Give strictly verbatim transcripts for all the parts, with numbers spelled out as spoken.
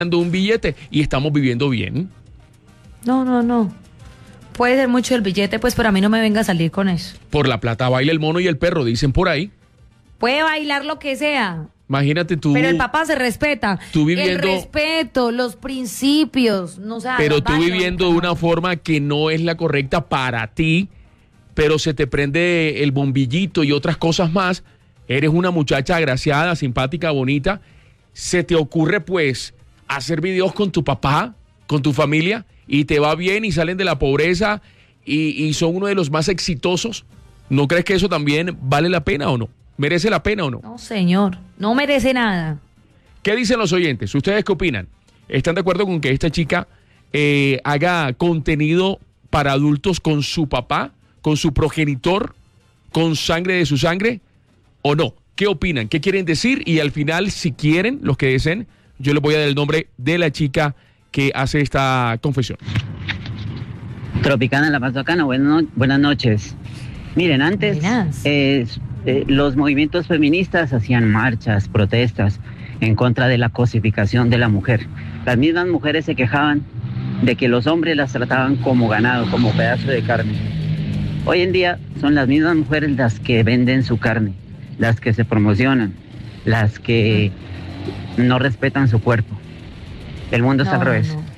dando un billete y estamos viviendo bien. No, no, no. Puede ser mucho el billete, pues, pero a mí no me venga a salir con eso. Por la plata baila el mono y el perro, dicen por ahí. Puede bailar lo que sea. Imagínate tú. Pero el papá se respeta. Tú viviendo. El respeto, los principios. No, o sea, pero tú vale, viviendo no. de una forma que no es la correcta para ti, pero se te prende el bombillito y otras cosas más. Eres una muchacha agraciada, simpática, bonita. Se te ocurre, pues, hacer videos con tu papá, con tu familia, y te va bien y salen de la pobreza y, y son uno de los más exitosos. ¿No crees que eso también vale la pena o no? ¿Merece la pena o no? No, señor, no merece nada. ¿Qué dicen los oyentes? ¿Ustedes qué opinan? ¿Están de acuerdo con que esta chica eh, haga contenido para adultos con su papá, con su progenitor, con sangre de su sangre o no? ¿Qué opinan? ¿Qué quieren decir? Y al final, si quieren, los que deseen, yo les voy a dar el nombre de la chica que hace esta confesión. Tropicana, La Paz Bacana, buenas, no, buenas noches. Miren, antes eh, eh, los movimientos feministas hacían marchas, protestas en contra de la cosificación de la mujer. Las mismas mujeres se quejaban de que los hombres las trataban como ganado, como pedazo de carne. Hoy en día son las mismas mujeres las que venden su carne, las que se promocionan, las que no respetan su cuerpo. El mundo no, está al revés. No.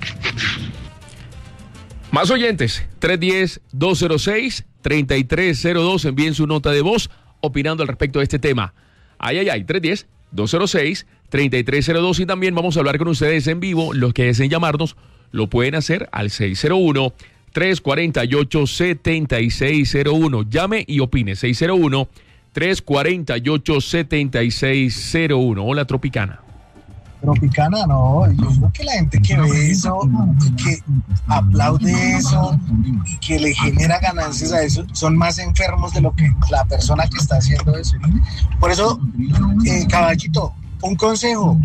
Más oyentes, tres uno cero, dos cero seis, tres tres cero dos, envíen su nota de voz opinando al respecto de este tema. Ay, ay, ay, tres uno cero, dos cero seis, tres tres cero dos y también vamos a hablar con ustedes en vivo. Los que deseen llamarnos lo pueden hacer al seis cero uno, tres cuatro ocho, siete seis cero uno. Llame y opine, seis cero uno, tres cuatro ocho, siete seis cero uno. Hola, Tropicana. Tropicana, no, yo creo que la gente que ve eso, que aplaude eso y que le genera ganancias a eso, son más enfermos de lo que la persona que está haciendo eso. Por eso, eh, caballito, un consejo,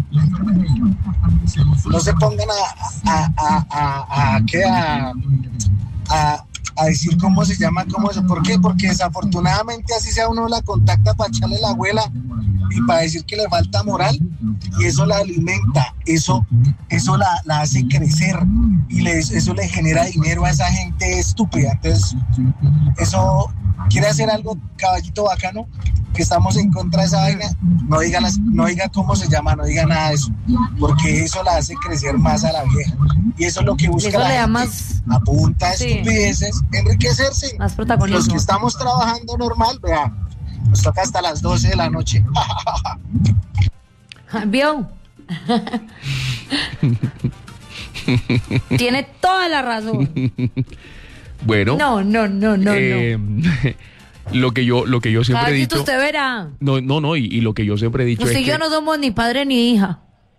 no se pongan a a a a, a, a, a, a decir cómo se llama, cómo eso. ¿Por qué? Porque desafortunadamente así sea uno la contacta para echarle la abuela y para decir que le falta moral, y eso la alimenta, eso, eso la, la hace crecer y le, eso le genera dinero a esa gente estúpida. Entonces, eso quiere hacer algo, caballito bacano, que estamos en contra de esa vaina, no diga, las, no diga cómo se llama, no diga nada de eso, porque eso la hace crecer más a la vieja. Y eso es lo que busca eso la le gente, da más, a punta de sí, estupideces, enriquecerse. Más protagonismo. Los que estamos trabajando normal, vea, nos toca hasta las doce de la noche. ¿Vio? Tiene toda la razón. Bueno. No, no, no, no, eh, no. Lo que yo, lo que yo siempre he dicho. Usted verá. No, no, no, y, y lo que yo siempre he dicho usted es y yo que, no somos ni padre ni hija.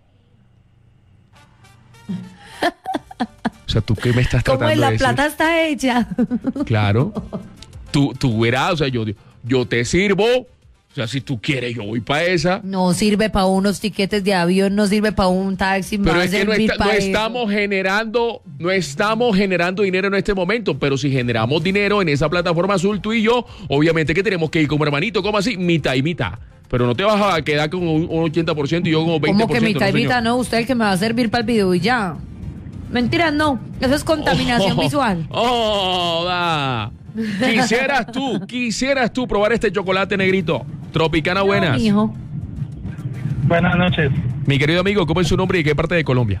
O sea, ¿tú qué me estás tratando de decir? Como la plata está hecha. Claro. Tú, tú verás, o sea, yo, yo te sirvo. O sea, si tú quieres, yo voy para esa. No sirve para unos tiquetes de avión, no sirve para un taxi. Pero es que no, está, no eso. estamos generando, no estamos generando dinero en este momento. Pero si generamos dinero en esa plataforma azul, tú y yo, obviamente que tenemos que ir como hermanito, como así, mitad y mitad. Pero no te vas a quedar con un, un ochenta por ciento y yo con un veinte por ciento. ¿Cómo que mitad y no, mitad? No, usted es el que me va a servir para el video y ya. Mentira, no. Eso es contaminación oh, visual. ¡Oh, da! Quisieras tú, quisieras tú probar este chocolate negrito. Tropicana, no, buenas. Hijo. Buenas noches. Mi querido amigo, ¿cómo es su nombre y qué parte de Colombia?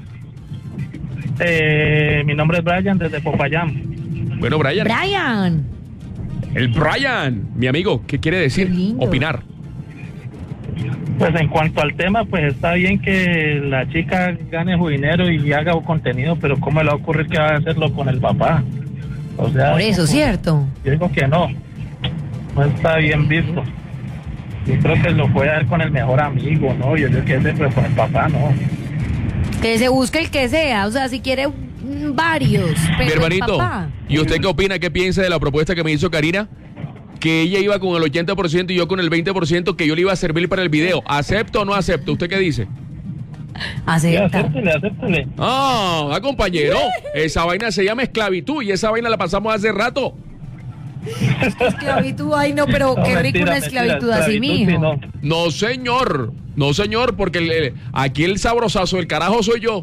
Eh, mi nombre es Brian, desde Popayán. Bueno, Brian. Brian. El Brian, mi amigo, ¿qué quiere decir? Opinar. Pues en cuanto al tema, pues está bien que la chica gane su dinero y haga un contenido, pero ¿cómo le va a ocurrir que va a hacerlo con el papá? O sea, por eso, ¿cierto? Yo digo que no, no está bien visto. Yo creo que lo puede dar con el mejor amigo, ¿no? Yo creo que ese, pero con el papá, no. Que se busque el que sea, o sea, si quiere varios. Pero mi hermanito, papá. ¿Y usted qué opina, qué piensa de la propuesta que me hizo Karina? Que ella iba con el ochenta por ciento y yo con el veinte por ciento, que yo le iba a servir para el video. ¿Acepto o no acepto? ¿Usted qué dice? Acepta. Sí, acéptele, acéptele. Ah, compañero, esa vaina se llama esclavitud y esa vaina la pasamos hace rato. Esclavitud, ay no, pero No, qué rico mentira, una mentira, esclavitud así, sí, mijo. no. No, señor. No, señor, porque el- el- aquí el sabrosazo, el carajo soy yo.